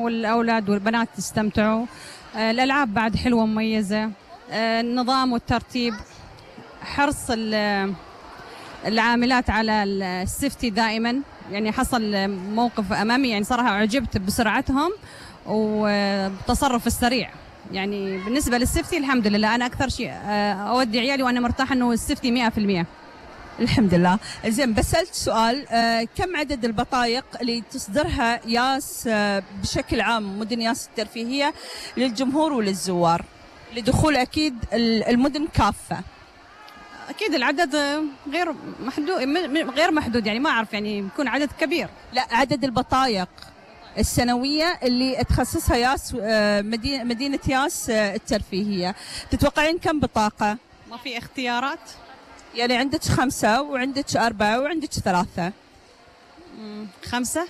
والأولاد والبنات يستمتعوا. الألعاب بعد حلوة مميزة. النظام والترتيب، حرص العاملات على السيفتي دائما. يعني حصل موقف أمامي يعني صراحة أعجبت بسرعتهم وبتصرف السريع. يعني بالنسبة للسيفتي الحمد لله أنا أكثر شيء أودي عيالي وأنا مرتاحة أنه السيفتي 100%. الحمد لله. زين، بسألت سؤال، كم عدد البطايق اللي تصدرها ياس بشكل عام مدن ياس الترفيهية للجمهور وللزوار لدخول أكيد المدن كافة؟ أكيد العدد غير محدود يعني ما أعرف، يعني يكون عدد كبير. لا، عدد البطايق السنوية اللي تخصصها ياس مدينة ياس الترفيهية، تتوقعين كم بطاقة؟ ما في اختيارات؟ يعني عندك 5 وعندك 4 وعندك 3. 5.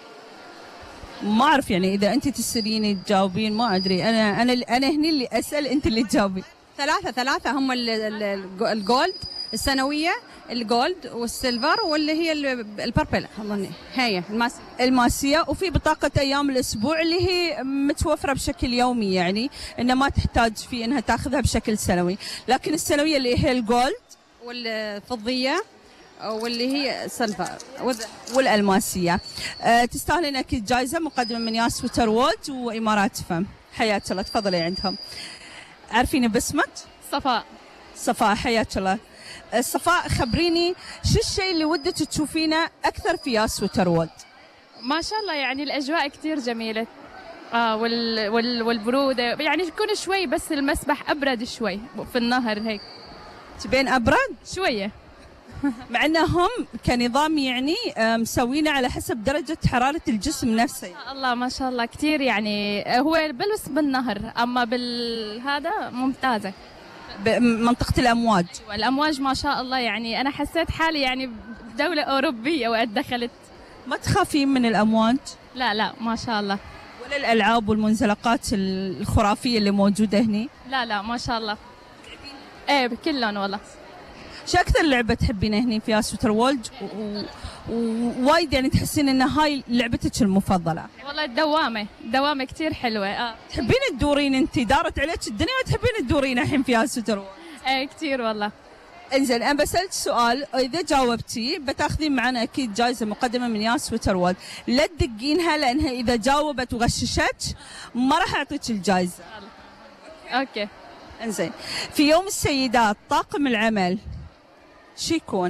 ما أعرف، يعني إذا أنت تسأليني تجاوبين ما أدري. أنا هني اللي أسأل، أنت اللي تجاوبي. 3 هم الجولد السنوية، الجولد والسيلفر واللي هي البربل أظني هي الماسية. وفي بطاقة أيام الأسبوع اللي هي متوفرة بشكل يومي، يعني إنها ما تحتاج في إنها تاخذها بشكل سنوي. لكن السنوية اللي هي الجولد والفضية واللي هي سيلفر والألماسية تستاهلين أكيد جائزة مقدمة من ياس ووتر وورلد وإمارات فم. حياك الله، تفضلي عندهم. عارفين باسمك؟ صفاء، حياك الله. صفاء، خبريني شو الشيء اللي ودك تشوفينه أكثر في ياس ووتر وورلد؟ ما شاء الله يعني الأجواء كتير جميلة. والبرودة يعني يكون شوي بس المسبح أبرد شوي في النهر هيك. تبين أبرد؟ شوية. مع أنهم كنظام يعني مسوينه على حسب درجة حرارة الجسم نفسه. الله ما شاء الله كتير، يعني هو بس بالنهر، أما بالهذا ممتازة. بمنطقة الأمواج. والأمواج ما شاء الله، يعني أنا حسيت حالي يعني بدولة أوروبية وقت دخلت. ما تخافين من الأمواج؟ لا ما شاء الله. ولا الألعاب والمنزلقات الخرافية اللي موجودة هني؟ لا ما شاء الله. ايه كلهم والله. شو أكثر لعبة تحبينها هني في ياس ووتر وورلد ووايد يعني تحسين إن هاي لعبتك المفضلة؟ والله الدوامة كتير حلوة. تحبين تدورين أنت؟ دارت عليك الدنيا وتحبين تدورين الحين في ياس ووتر وورلد؟ ايه كتير والله. انزين، أنا بسألك سؤال، إذا جاوبتي بتاخذين معنا أكيد جائزة مقدمة من ياس ووتر وورلد. لا تدقينها لأنها إذا جاوبت وغششت ما راح أعطيك الجائزة. أوكي. انزين، في يوم السيدات طاقم العمل شو يكون؟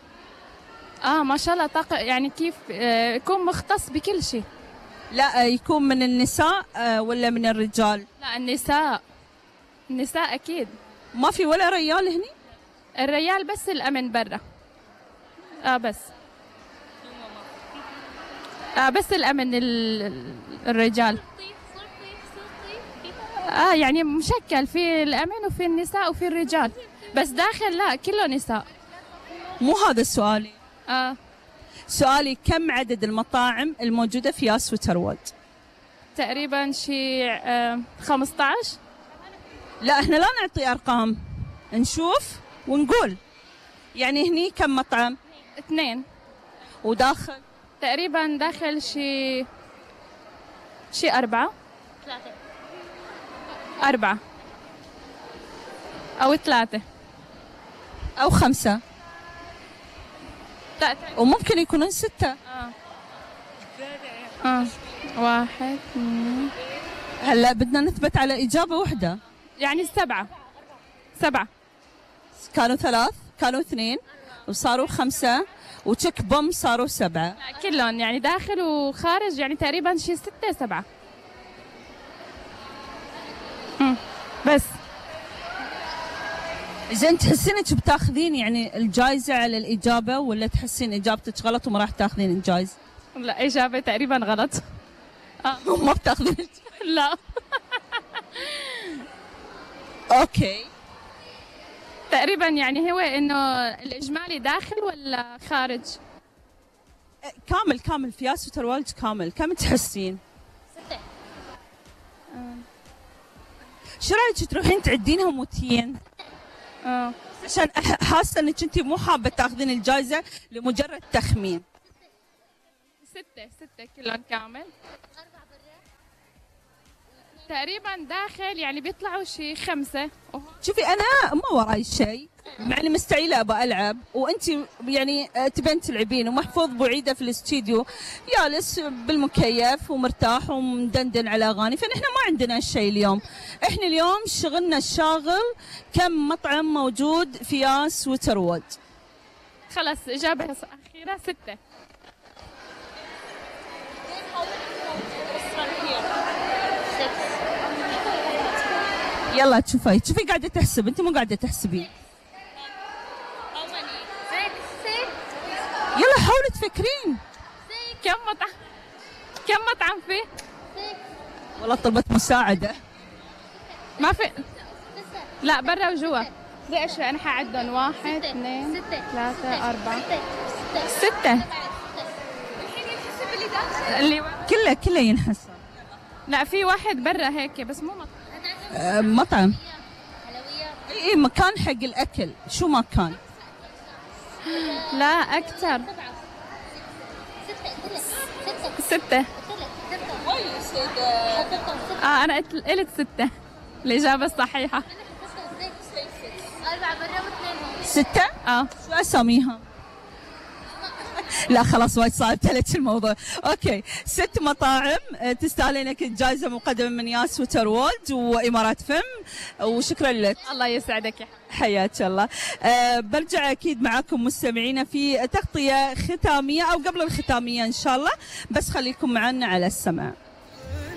ما شاء الله طاقم يعني كيف يكون مختص بكل شيء. لا، يكون من النساء ولا من الرجال؟ لا النساء أكيد. ما في ولا رجال هني؟ الرجال بس الأمن برا. بس بس الأمن الرجال. يعني مشكل في الأمن وفي النساء وفي الرجال، بس داخل لا كله نساء. مو هذا سؤالي. سؤالي كم عدد المطاعم الموجودة في ياس ووتر وورلد؟ تقريبا شي 15. لا، احنا لا نعطي أرقام، نشوف ونقول. يعني هني كم مطعم؟ 2. وداخل؟ تقريبا داخل شي 4. 4 أو 3 أو 5. لا، وممكن يكونون 6. 1 2. هلا بدنا نثبت على إجابة واحدة. يعني 7. كانوا 3، كانوا 2 وصاروا 5 وتشك بوم صاروا 7. كلهم يعني داخل وخارج يعني تقريبا شي 6 7. بس زين، تحسين انك بتاخذين يعني الجائزة على الإجابة ولا تحسين إجابتك غلط وما راح تاخذين الجائزة؟ لا، إجابة تقريبا غلط. ما بتاخذين؟ لا. اوكي. تقريبا يعني هو انه الإجمالي داخل ولا خارج؟ كامل في ياس ووتر وورلد كامل. كم تحسين؟ 6. شو رايك تروحين تعدينهم وتين؟ عشان حاسه انك انت مو حابه تاخذين الجائزه لمجرد تخمين. 6 كلهم كامل. تقريبا داخل يعني بيطلعوا شي 5. شوفي انا ما وراي شيء، مع اني مستعيله ابغى العب وانت يعني تبين تلعبين، ومحفوظ بعيده في الاستديو جالس بالمكيف ومرتاح ومدندن على اغاني، فنحن ما عندنا هالشيء اليوم. احنا اليوم شغلنا الشاغل كم مطعم موجود في ياس وتروج. خلص اجابه اخيره 6. يلا شوفي قاعده تحسب، انت مو قاعده تحسبين. يلا حاولي تفكرين. كم مطعم فيه؟ والله طلبت مساعده. ما في. لا برا وجوا. ليش انا حعدهم 1 2 3 4 6. اللي كله ينحسب. لا في واحد برا هيك بس مو مطعم. مطعم. اي مكان حق الاكل، شو مكان؟ لا اكثر. 6. انا قلت 6 الاجابه الصحيحه. 6؟ شو اساميها؟ لا خلاص وايد صعبت لك الموضوع. اوكي 6 مطاعم تستاهلينك الجائزه مقدمه من ياس وتروج وامارات فم، وشكرا لك. الله يسعدك يا حياك الله. برجع اكيد معاكم مستمعينا في تغطيه ختاميه او قبل الختاميه ان شاء الله، بس خليكم معنا على السمع.